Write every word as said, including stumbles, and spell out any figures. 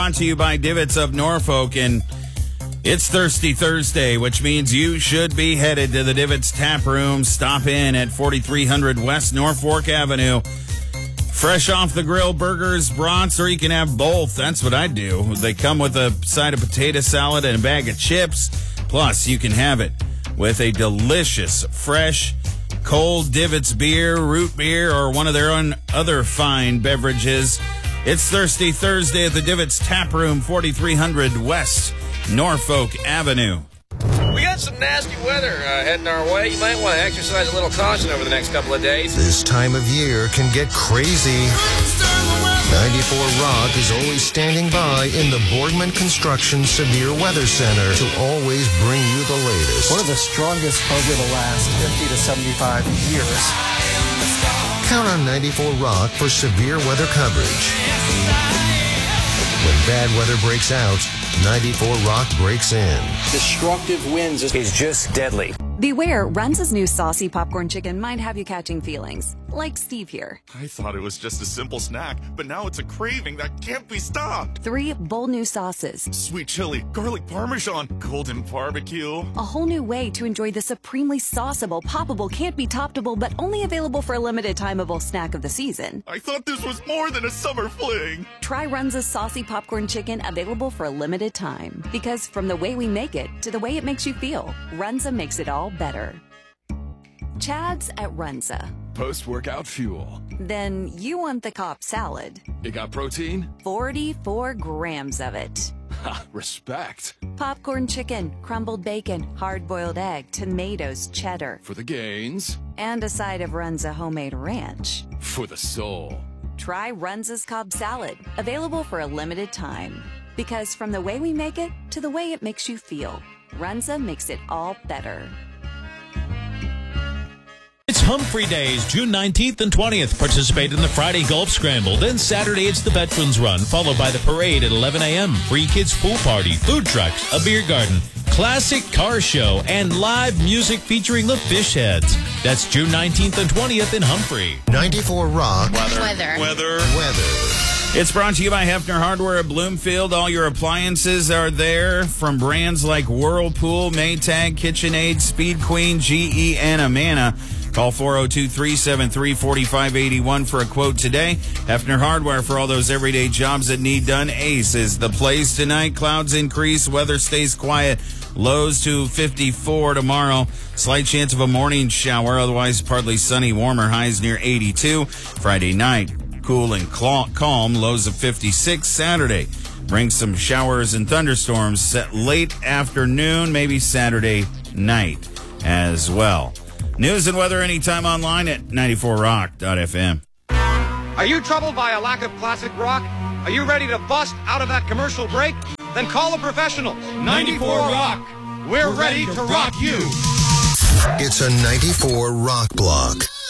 Brought to you by Divots of Norfolk, and it's Thirsty Thursday, which means you should be headed to the Divots Tap Room. Stop in at forty-three hundred West Norfolk Avenue. Fresh off the grill burgers, brats, or you can have both. That's what I do. They come with a side of potato salad and a bag of chips. Plus, you can have it with a delicious, fresh, cold Divots beer, root beer, or one of their own other fine beverages. It's Thirsty Thursday at the Divots Tap Room, forty-three hundred West Norfolk Avenue. We got some nasty weather uh, heading our way. You might want to exercise a little caution over the next couple of days. This time of year can get crazy. ninety-four Rock is always standing by in the Boardman Construction Severe Weather Center to always bring you the latest. One of the strongest over the last fifty to seventy-five years. Count on ninety-four Rock for severe weather coverage. When bad weather breaks out, ninety-four Rock breaks in. Destructive winds Is just deadly. Beware, Runza's new saucy popcorn chicken might have you catching feelings. Like Steve here. I thought it was just a simple snack, but now it's a craving that can't be stopped. Three bold new sauces. Sweet chili, garlic parmesan, golden barbecue. A whole new way to enjoy the supremely sauceable, poppable, can't be toppable, but only available for a limited timeable snack of the season. I thought this was more than a summer fling. Try Runza's saucy popcorn chicken, available for a limited time. Because from the way we make it to the way it makes you feel, Runza makes it all better. Chad's at Runza. Post-workout fuel. Then you want the Cobb salad. It got protein? forty-four grams of it. Ha, respect. Popcorn chicken, crumbled bacon, hard-boiled egg, tomatoes, cheddar. For the gains. And a side of Runza homemade ranch. For the soul. Try Runza's Cobb salad, available for a limited time. Because from the way we make it to the way it makes you feel, Runza makes it all better. It's Humphrey Days, June nineteenth and twentieth. Participate in the Friday Golf Scramble. Then Saturday, it's the Veterans Run, followed by the parade at eleven a.m. Free kids pool party, food trucks, a beer garden, classic car show, and live music featuring the Fish Heads. That's June nineteenth and twentieth in Humphrey. ninety-four Rock. Weather. Weather. Weather. Weather. It's brought to you by Hefner Hardware of Bloomfield. All your appliances are there from brands like Whirlpool, Maytag, KitchenAid, Speed Queen, G E, and Amana. Call four oh two, three seven three, four five eight one for a quote today. Hefner Hardware for all those everyday jobs that need done. Ace is the place tonight. Clouds increase. Weather stays quiet. Lows to fifty-four tomorrow. Slight chance of a morning shower. Otherwise, partly sunny, warmer. Highs near eighty-two. Friday night, cool and calm. Lows of fifty-six. Saturday brings some showers and thunderstorms set late afternoon, maybe Saturday night as well. News and weather anytime online at ninety-four rock dot f m. Are you troubled by a lack of classic rock? Are you ready to bust out of that commercial break? Then call the professionals. ninety-four Rock. We're ready to rock you. It's a ninety-four Rock block.